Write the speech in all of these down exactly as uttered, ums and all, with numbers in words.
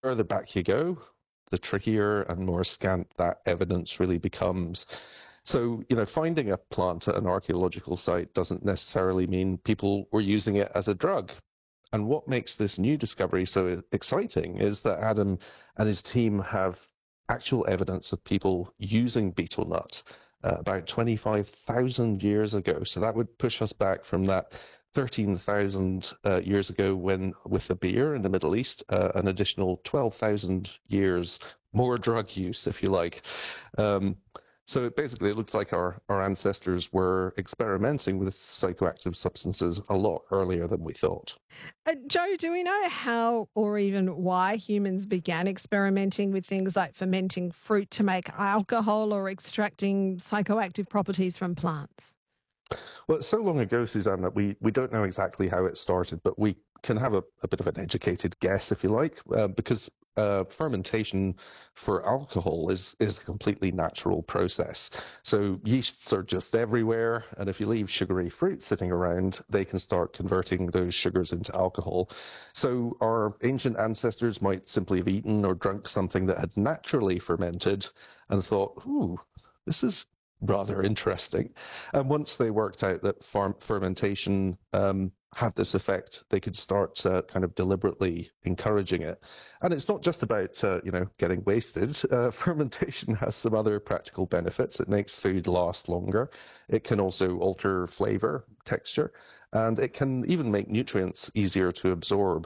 further back you go, the trickier and more scant that evidence really becomes. So, you know, finding a plant at an archaeological site doesn't necessarily mean people were using it as a drug. And what makes this new discovery so exciting is that Adam and his team have actual evidence of people using betel nut uh, about twenty-five thousand years ago. So that would push us back from that thirteen thousand uh, years ago when, with the beer in the Middle East, uh, an additional twelve thousand years more drug use, if you like. Um, so it basically, it looks like our, our ancestors were experimenting with psychoactive substances a lot earlier than we thought. Uh, Joe, do we know how or even why humans began experimenting with things like fermenting fruit to make alcohol or extracting psychoactive properties from plants? Well, it's so long ago, Suzanne, that we, we don't know exactly how it started, but we can have a, a bit of an educated guess, if you like, uh, because uh, fermentation for alcohol is, is a completely natural process. So yeasts are just everywhere, and if you leave sugary fruit sitting around, they can start converting those sugars into alcohol. So our ancient ancestors might simply have eaten or drunk something that had naturally fermented and thought, ooh, this is rather interesting. And once they worked out that farm fermentation um, had this effect, they could start uh, kind of deliberately encouraging it. And it's not just about uh, you know getting wasted. Uh, fermentation has some other practical benefits. It makes food last longer. It can also alter flavor, texture, and it can even make nutrients easier to absorb.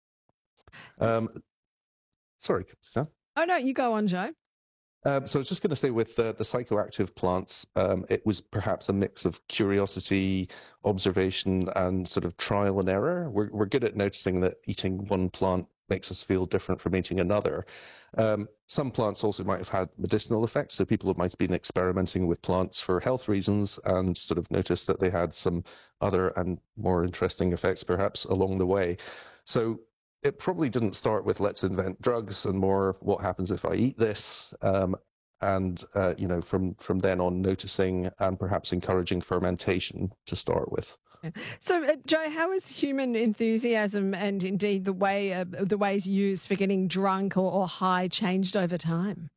Um, sorry, Sam. Oh, no, you go on, Joe. Um, so I was just going to say with the, the psychoactive plants, um, it was perhaps a mix of curiosity, observation, and sort of trial and error. We're, we're good at noticing that eating one plant makes us feel different from eating another. Um, some plants also might have had medicinal effects, so people might have been experimenting with plants for health reasons and sort of noticed that they had some other and more interesting effects perhaps along the way. So it probably didn't start with let's invent drugs and more what happens if I eat this, um, and uh, you know from from then on noticing and perhaps encouraging fermentation to start with. So, uh, Joe, how has human enthusiasm and indeed the way uh, the ways used for getting drunk or, or high changed over time?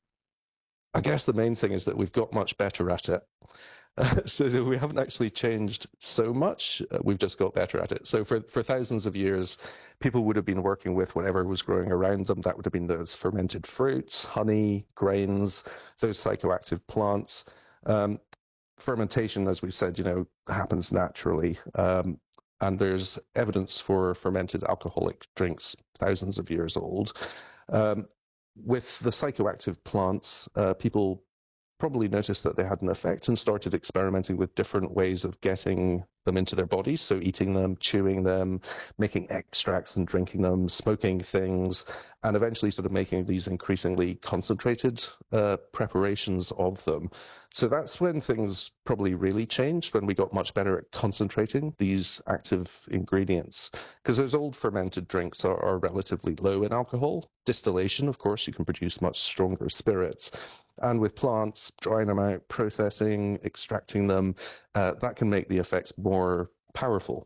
I guess the main thing is that we've got much better at it. Uh, so we haven't actually changed so much. Uh, we've just got better at it. So for, for thousands of years, people would have been working with whatever was growing around them. That would have been those fermented fruits, honey, grains, those psychoactive plants. Um, fermentation, as we've said, you know, happens naturally. Um, and there's evidence for fermented alcoholic drinks thousands of years old. Um, with the psychoactive plants, uh, people probably noticed that they had an effect and started experimenting with different ways of getting them into their bodies. So eating them, chewing them, making extracts and drinking them, smoking things, and eventually sort of making these increasingly concentrated uh, preparations of them. So that's when things probably really changed, when we got much better at concentrating these active ingredients. Because those old fermented drinks are, are relatively low in alcohol. Distillation, of course, you can produce much stronger spirits. And with plants, drying them out, processing, extracting them, uh, that can make the effects more powerful.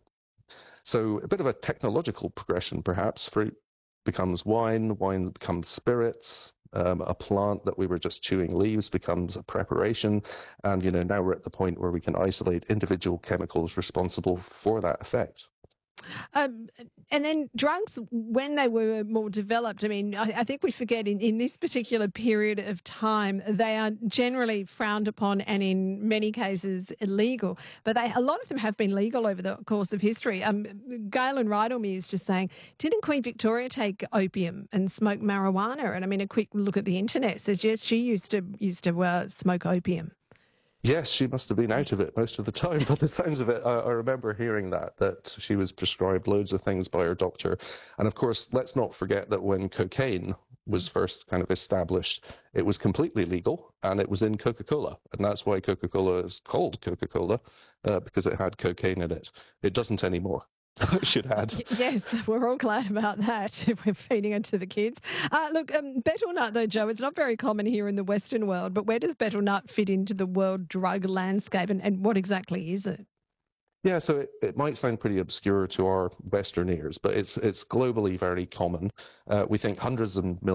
So a bit of a technological progression, perhaps. Fruit becomes wine, wine becomes spirits. Um, a plant that we were just chewing leaves becomes a preparation. And, you know, now we're at the point where we can isolate individual chemicals responsible for that effect. Um, and then drugs, when they were more developed, I mean, I, I think we forget in, in this particular period of time, they are generally frowned upon and in many cases illegal. But they, a lot of them have been legal over the course of history. Um, Galen Rydalme is just saying, didn't Queen Victoria take opium and smoke marijuana? And I mean, a quick look at the internet says, yes, she used to, used to uh, smoke opium. Yes, she must have been out of it most of the time. By the sounds of it, I, I remember hearing that, that she was prescribed loads of things by her doctor. And of course, let's not forget that when cocaine was first kind of established, it was completely legal and it was in Coca-Cola. And that's why Coca-Cola is called Coca-Cola, uh, because it had cocaine in it. It doesn't anymore. I should add. Yes, we're all glad about that. We're feeding it to the kids. Uh, look, um, betel nut, though, Joe, it's not very common here in the Western world, but where does betel nut fit into the world drug landscape and, and what exactly is it? Yeah, so it, it might sound pretty obscure to our Western ears, but it's it's globally very common. Uh, we think hundreds of millions